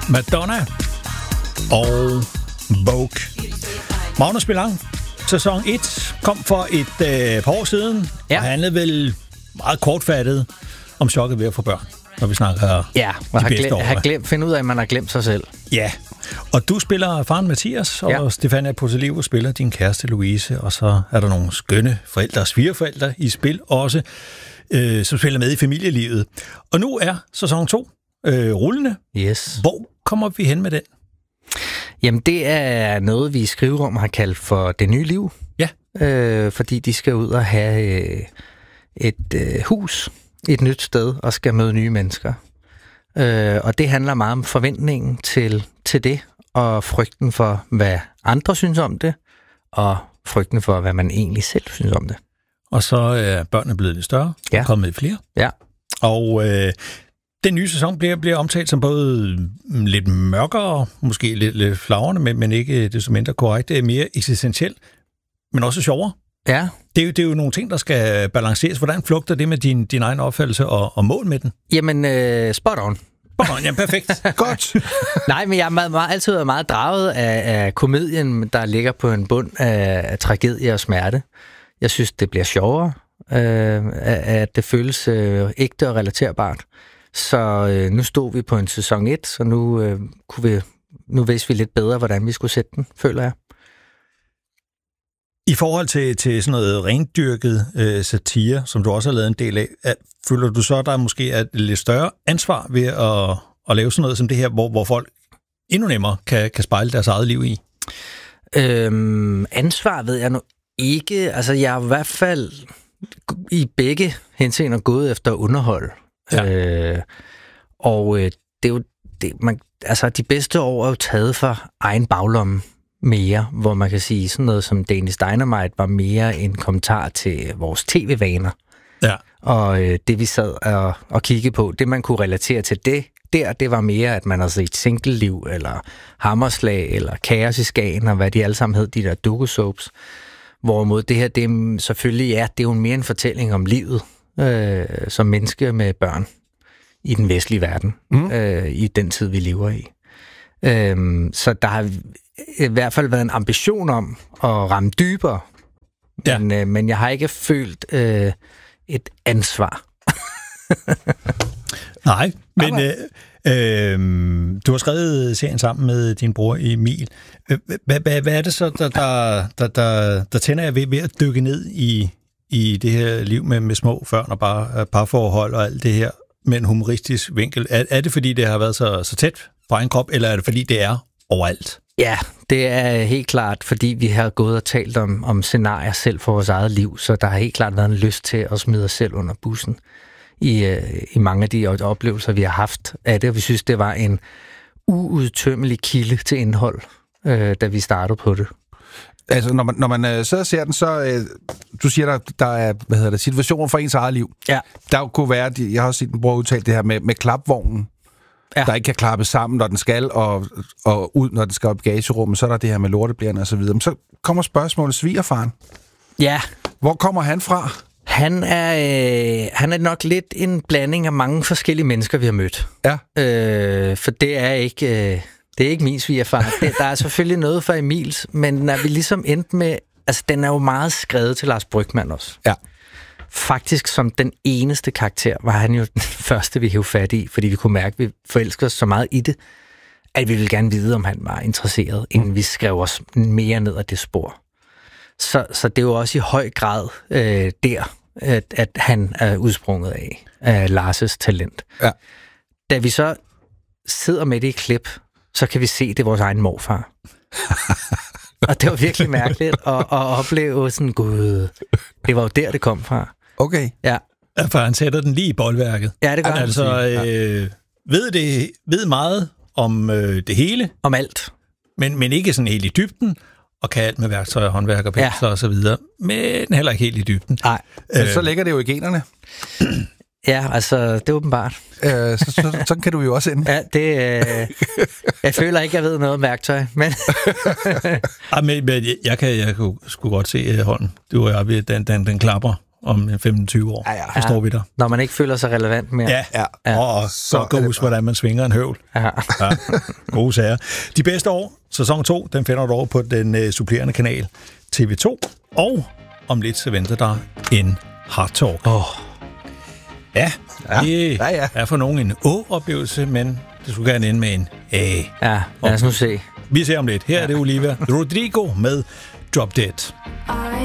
Madonna og Vogue. Magnus Belang, sæson 1 kom for et par år siden, og handlede vel meget kortfattet om chokket ved at få børn, når vi snakker har glemt finde ud af, at man har glemt sig selv. Ja, og du spiller faren Mathias, og Stefania Potelivo spiller din kæreste Louise, og så er der nogle skønne forældre, svigerforældre i spil også, som spiller med i familielivet. Og nu er sæson 2 rullende. Yes. Hvor kommer vi hen med den? Jamen, det er noget, vi i Skriverum har kaldt for Det Nye Liv. Ja. Fordi de skal ud og have et hus et nyt sted og skal møde nye mennesker. Og det handler meget om forventningen til det, og frygten for, hvad andre synes om det, og frygten for, hvad man egentlig selv synes om det. Og så er børnene blevet lidt større, kommet flere. Ja. Og den nye sæson bliver omtalt som både lidt mørkere, måske lidt flagrende, men ikke det så mindre korrekt. Det er mere eksistentielt, men også sjovere. Ja. Det er jo nogle ting, der skal balanceres. Hvordan flugter det med din egen opfattelse og mål med den? Jamen, spot on. Ja, perfekt. Godt. Nej, men jeg har altid været meget draget af komedien, der ligger på en bund af tragedie og smerte. Jeg synes, det bliver sjovere, at det føles ægte og relaterbart. Så nu stod vi på en sæson 1, så nu vidste vi lidt bedre, hvordan vi skulle sætte den, føler jeg. I forhold til sådan noget rendyrket satire, som du også har lavet en del af, føler du så, at der måske er et lidt større ansvar ved at lave sådan noget som det her, hvor folk endnu nemmere kan spejle deres eget liv i? Ansvar ved jeg nu ikke. Altså, jeg er i hvert fald i begge henseender gået efter underhold. Ja. Og det er jo de bedste år er jo taget for egen baglomme mere, hvor man kan sige sådan noget som Danish Dynamite var mere en kommentar til vores tv-vaner. Ja. Og det vi sad og kiggede på, det man kunne relatere til det var mere, at man har set Single-liv, eller Hammerslag, eller Kaos i Skagen, og hvad de alle sammen hed, de der doku-soaps. Hvorimod det her, det er selvfølgelig, det er jo mere en fortælling om livet, som menneske med børn i den vestlige verden, i den tid, vi lever i. Så der har i hvert fald været en ambition om at ramme dybere, men jeg har ikke følt et ansvar. Nej, men du har skrevet serien sammen med din bror Emil. Hvad er det så, der tænder jeg ved at dykke ned i det her liv med små børn og bare parforhold og alt det her med en humoristisk vinkel? Er det, fordi det har været så tæt på egen krop, eller er det, fordi det er overalt? Ja, det er helt klart, fordi vi har gået og talt om scenarier selv for vores eget liv, så der har helt klart været en lyst til at smide os selv under bussen i mange af de oplevelser, vi har haft af det, og vi synes, det var en uudtømmelig kilde til indhold, da vi startede på det. Altså, når man så ser den, så du siger, der er situationer for ens eget liv. Ja. Der kunne være, jeg har også set den bror udtale det her med klapvognen, der ikke kan klappe sammen, når den skal, og ud, når den skal op i bagagerummet. Så er der det her med lorteblærerne og så videre. Men så kommer spørgsmålet, svigerfaren. Ja. Hvor kommer han fra? Han er nok lidt en blanding af mange forskellige mennesker, vi har mødt. Ja. For det er ikke min svigerfar. Der er selvfølgelig noget for Emils, men når vi ligesom endte med... Altså, den er jo meget skrevet til Lars Brygmann også. Ja. Faktisk som den eneste karakter var han jo den første, vi hævde fat i, fordi vi kunne mærke, at vi forelskede os så meget i det, at vi ville gerne vide, om han var interesseret, inden vi skrev os mere ned ad det spor. Så det er jo også i høj grad at han er udsprunget af Lars' talent. Ja. Da vi så sidder med det i klip, så kan vi se, det er vores egen morfar. Og det var virkelig mærkeligt at opleve sådan, gud, det var jo der, det kom fra. Okay. Ja. For han sætter den lige i boldværket. Ja, det gør han. Altså, ved meget om det hele. Om alt. Men ikke sådan helt i dybden, og kan alt med værktøjer, håndværk og pensler og så videre. Men heller ikke helt i dybden. Nej. Men så ligger det jo i generne. Ja, altså, det er åbenbart. Sådan kan du jo også ende. Ja, jeg føler ikke, jeg ved noget om værktøj, men... men jeg kunne sgu godt se hånden. Du er oppe, den klapper om 15-20 år. Så står vi der. Når man ikke føler sig relevant mere. Ja. Og så gå husk, hvordan man svinger en høvl. Ja. Gode sager. De bedste år, sæson 2, den finder du over på den supplerende kanal TV2. Og om lidt så venter der en Hard Talk. Ja, det er for nogen en oplevelse, men det skulle gerne ende med en A. Ja, lad os nu se. Vi ser om lidt. Her er det Olivia Rodrigo med Drop Dead.